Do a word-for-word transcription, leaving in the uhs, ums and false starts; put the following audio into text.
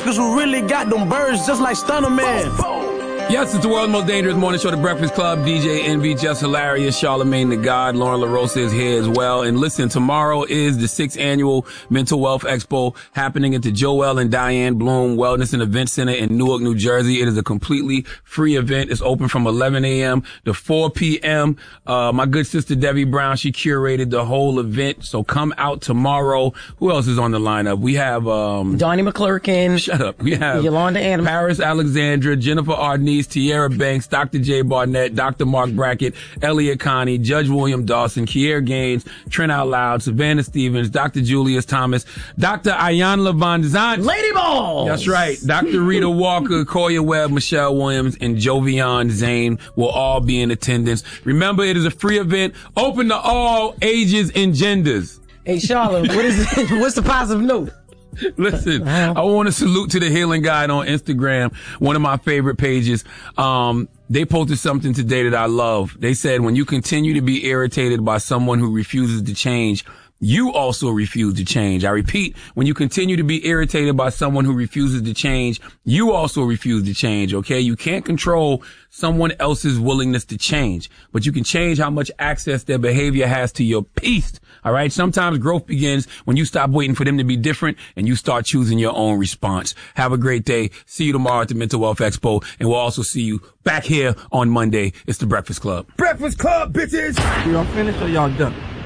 cause we really got them birds just like Stunner Man. Yes, it's the world's most dangerous morning show, The Breakfast Club. D J Envy, Just Hilarious, Charlamagne the God, Lauren LaRosa is here as well. And listen, tomorrow is the sixth annual Mental Wealth Expo happening at the Joel and Diane Bloom Wellness and Event Center in Newark, New Jersey. It is a completely free event. It's open from eleven a.m. to four p.m. Uh, my good sister Debbie Brown, she curated the whole event. So come out tomorrow. Who else is on the lineup? We have, um, Donnie McClurkin. Shut up. We have Yolanda Adams, Paris Alexandra, Jennifer Arnese, Tierra Banks, Doctor J. Barnett, Doctor Mark Brackett, Elliot Connie, Judge William Dawson, Kier Gaines, Trent Out Loud, Savannah Stevens, Doctor Julius Thomas, Doctor Ayanla Von Zant. Lady Balls. That's right. Doctor Rita Walker, Koya Webb, Michelle Williams, and Jovian Zane will all be in attendance. Remember, it is a free event, open to all ages and genders. Hey, Charlotte, what is it? What's the positive note? Listen, I want to salute to the Healing Guide on Instagram, one of my favorite pages. Um, they posted something today that I love. They said, when you continue to be irritated by someone who refuses to change, you also refuse to change. I repeat, when you continue to be irritated by someone who refuses to change, you also refuse to change, okay? You can't control someone else's willingness to change, but you can change how much access their behavior has to your peace, all right? Sometimes growth begins when you stop waiting for them to be different and you start choosing your own response. Have a great day. See you tomorrow at the Mental Wealth Expo, and we'll also see you back here on Monday. It's the Breakfast Club. Breakfast Club, bitches! Y'all finished or y'all done?